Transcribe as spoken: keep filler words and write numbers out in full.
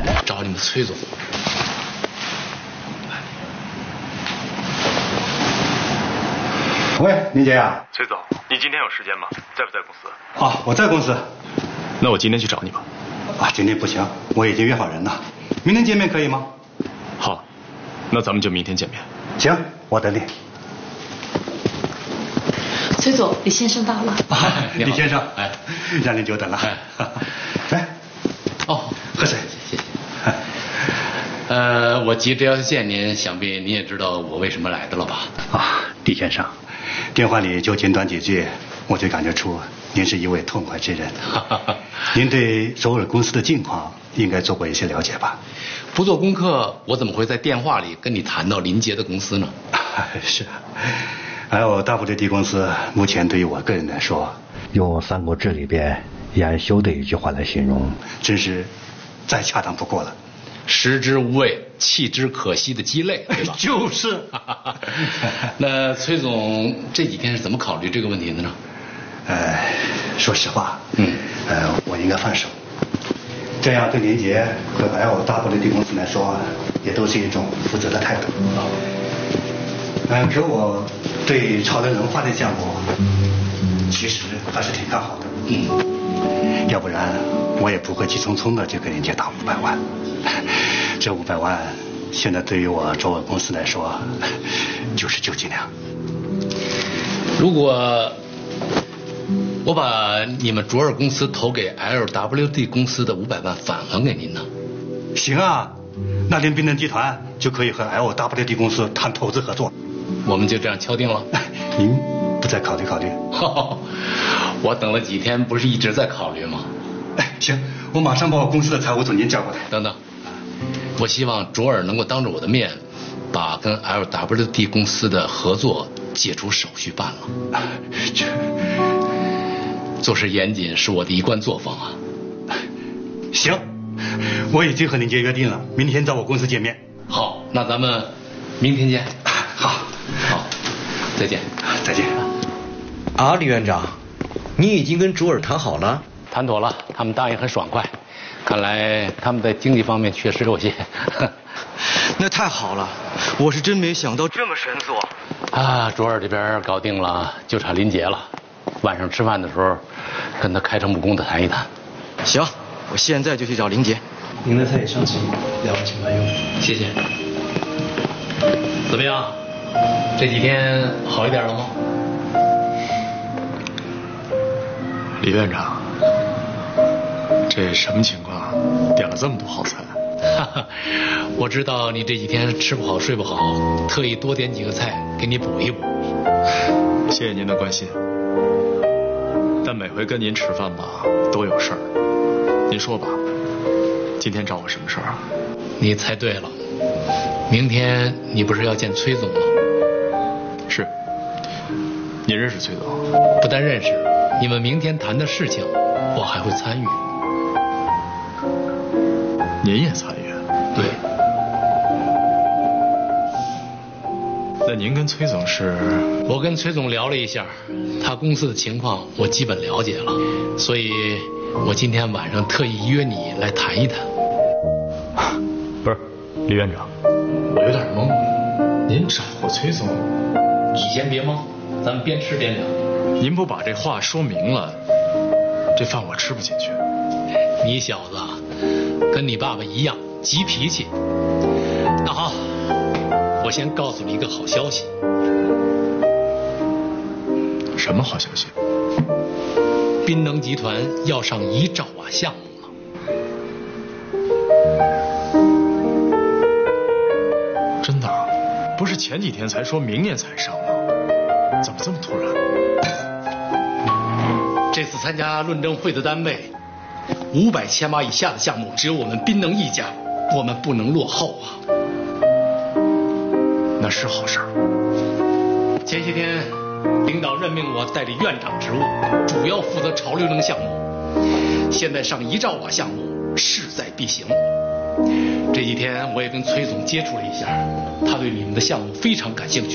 找你们崔总。 喂，林杰啊。 崔总，你今天有时间吗？在不在公司？ 啊，我在公司。 那我今天去找你吧。 啊，今天不行，我已经约好人了。明天见面可以吗？ 好，那咱们就明天见面。 行，我等你。 崔总，李先生到了。 啊，李先生， 哎， 让您久等了。 哎， 来， 哦， 喝水， 谢谢。呃，我急着要见您，想必您也知道我为什么来的了吧？ 啊，李先生，电话里就简短几句，我就感觉出您是一位痛快之人。您对首尔公司的近况应该做过一些了解吧？ 不做功课，我怎么会在电话里跟你谈到林杰的公司呢？ 是。还有 W D 公司目前对于我个人来说，用《三国志》里边严修的一句话来形容，真是再恰当不过了。 食之无味，弃之可惜的鸡肋，对吧？ 就是。 那崔总这几天是怎么考虑这个问题的呢？ 呃，说实话， 嗯， 呃，我应该放手。这样对林杰和 L W D 公司来说，也都是一种负责的态度。嗯，可我对超人文化的项目，其实还是挺看好的。嗯，要不然我也不会急匆匆的就给人家打五百万。这五百万，现在对于我周尔公司来说，就是救济粮。 如果我把你们卓尔公司投给 L W D 公司的五百万返还给您呢？ 行啊，那林冰能集团就可以和 L W D 公司谈投资合作。 我们就这样敲定了。 您不再考虑考虑？ 我等了几天，不是一直在考虑吗？ 哎，行，我马上把我公司的财务总监叫过来。 等等，我希望卓尔能够当着我的面，把跟 L W D 公司的合作解除手续办了。 这做事严谨是我的一贯作风啊。 行，我已经和林杰约定了，明天在我公司见面。 好，那咱们明天见。 好， 好，再见， 再见。 啊，李院长，你已经跟卓尔谈好了？ 谈妥了，他们答应很爽快，看来他们在经济方面确实有些。 那太好了，我是真没想到这么神速。 啊，卓尔这边搞定了，就差林杰了。晚上吃饭的时候，跟他开诚布公的谈一谈。 行，我现在就去找林杰。 您的菜已上齐，两位请慢用。 谢谢。怎么样？这几天好一点了吗？ 李院长，这什么情况？点了这么多好菜？ 哈哈，我知道你这几天吃不好睡不好，特意多点几个菜给你补一补。 谢谢您的关心，但每回跟您吃饭吧都有事儿。您说吧，今天找我什么事儿啊？ 你猜对了，明天你不是要见崔总吗？ 是。你认识崔总？ 不但认识，你们明天谈的事情，我还会参与。 您也参与？ 对。 那您跟崔总是？ 我跟崔总聊了一下，他公司的情况我基本了解了，所以我今天晚上特意约你来谈一谈。 不是，李院长，我有点懵。您找过崔总？ 你先别忙，咱们边吃边聊。 您不把这话说明了，这饭我吃不进去。 你小子跟你爸爸一样急脾气。那好，我先告诉你一个好消息。 什么好消息？ 滨能集团要上一兆瓦项目了。 真的？不是前几天才说明年才上吗？怎么这么突然？ 这次参加论证会的单位，五百千瓦以下的项目只有我们滨能一家，我们不能落后啊。 那是好事儿。 前些天领导任命我代理院长职务，主要负责潮流能项目。现在上一兆瓦项目势在必行。这几天我也跟崔总接触了一下，他对你们的项目非常感兴趣。